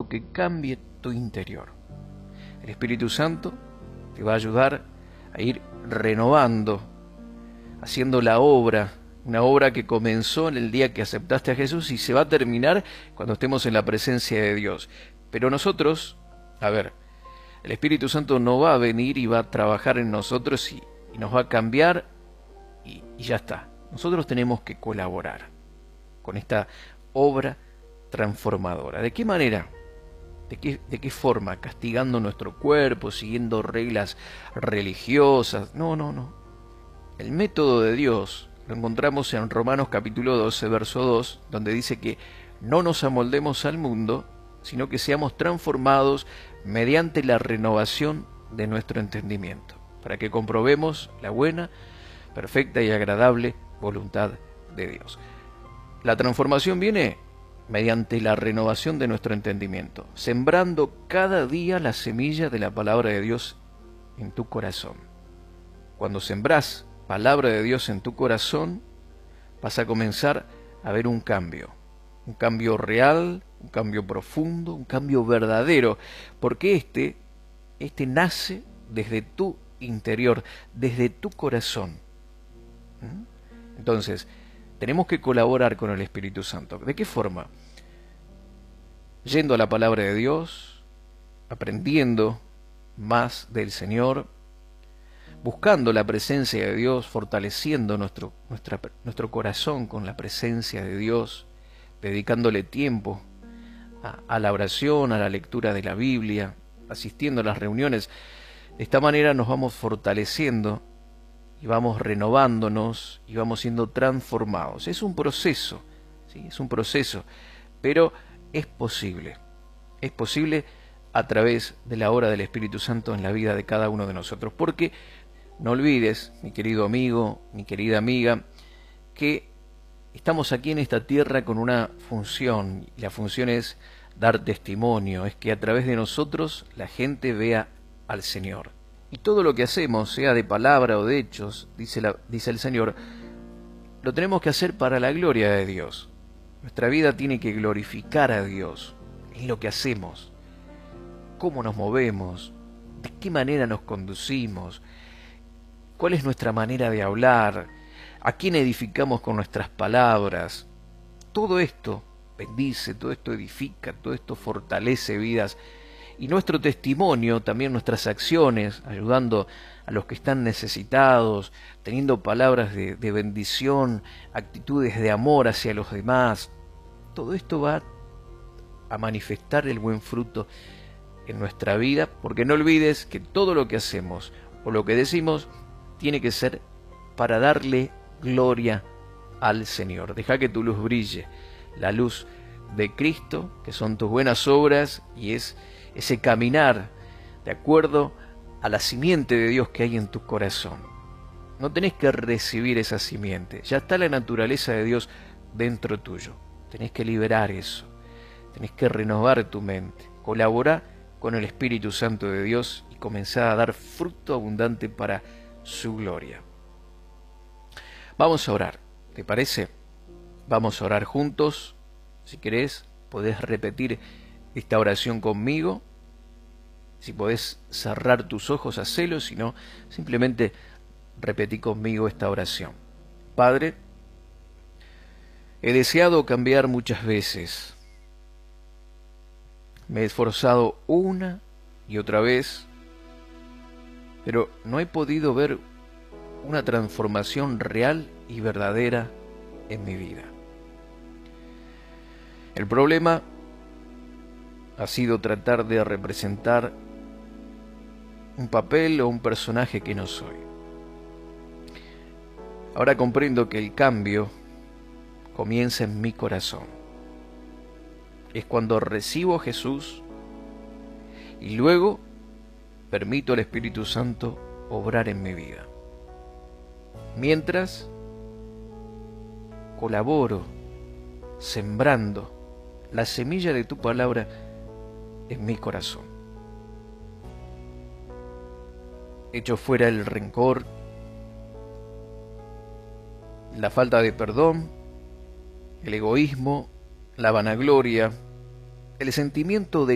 Santo que cambie tu interior. El Espíritu Santo te va a ayudar a ir renovando, haciendo la obra, una obra que comenzó en el día que aceptaste a Jesús y se va a terminar cuando estemos en la presencia de Dios. Pero nosotros, el Espíritu Santo no va a venir y va a trabajar en nosotros y nos va a cambiar y ya está. Nosotros tenemos que colaborar con esta obra transformadora. ¿De qué manera? ¿De qué forma? ¿Castigando nuestro cuerpo, siguiendo reglas religiosas? No. El método de Dios lo encontramos en Romanos capítulo 12, verso 2, donde dice que no nos amoldemos al mundo, sino que seamos transformados mediante la renovación de nuestro entendimiento, para que comprobemos la buena, perfecta y agradable voluntad de Dios. La transformación viene mediante la renovación de nuestro entendimiento, sembrando cada día la semilla de la palabra de Dios en tu corazón. Cuando sembrás palabra de Dios en tu corazón, vas a comenzar a ver un cambio real, un cambio profundo, un cambio verdadero, porque este nace desde tu interior, desde tu corazón. Entonces, tenemos que colaborar con el Espíritu Santo. ¿De qué forma? Yendo a la palabra de Dios, aprendiendo más del Señor, buscando la presencia de Dios, fortaleciendo nuestro corazón con la presencia de Dios, dedicándole tiempo a la oración, a la lectura de la Biblia, asistiendo a las reuniones. De esta manera nos vamos fortaleciendo y vamos renovándonos y vamos siendo transformados. Es un proceso, ¿sí? Es un proceso, pero es posible a través de la obra del Espíritu Santo en la vida de cada uno de nosotros. Porque no olvides, mi querido amigo, mi querida amiga, que estamos aquí en esta tierra con una función, y la función es dar testimonio, es que a través de nosotros la gente vea al Señor. Y todo lo que hacemos, sea de palabra o de hechos, dice el Señor, lo tenemos que hacer para la gloria de Dios. Nuestra vida tiene que glorificar a Dios en lo que hacemos, cómo nos movemos, de qué manera nos conducimos, cuál es nuestra manera de hablar, a quién edificamos con nuestras palabras. Todo esto bendice, todo esto edifica, todo esto fortalece vidas. Y nuestro testimonio, también nuestras acciones, ayudando a los que están necesitados, teniendo palabras de bendición, actitudes de amor hacia los demás, todo esto va a manifestar el buen fruto en nuestra vida, porque no olvides que todo lo que hacemos o lo que decimos tiene que ser para darle gloria al Señor. Deja que tu luz brille, la luz de Cristo, que son tus buenas obras, y es ese caminar de acuerdo a la simiente de Dios que hay en tu corazón. No tenés que recibir esa simiente, ya está la naturaleza de Dios dentro tuyo. Tenés que liberar eso, tenés que renovar tu mente, colaborar con el Espíritu Santo de Dios y comenzar a dar fruto abundante para su gloria. Vamos a orar, ¿te parece? Vamos a orar juntos. Si querés, podés repetir esta oración conmigo. Si podés cerrar tus ojos, hacelo. Si no, simplemente repetí conmigo esta oración. Padre, he deseado cambiar muchas veces. Me he esforzado una y otra vez, pero no he podido ver una transformación real y verdadera en mi vida. El problema ha sido tratar de representar un papel o un personaje que no soy. Ahora comprendo que el cambio comienza en mi corazón. Es cuando recibo a Jesús y luego permito al Espíritu Santo obrar en mi vida. Mientras colaboro sembrando la semilla de tu palabra en mi corazón. Echo fuera el rencor, la falta de perdón, el egoísmo, la vanagloria, el sentimiento de